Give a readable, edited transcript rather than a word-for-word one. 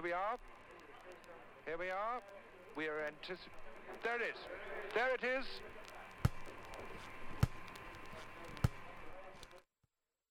Here we are. Here we are. We are anticipating. There it is. There it is.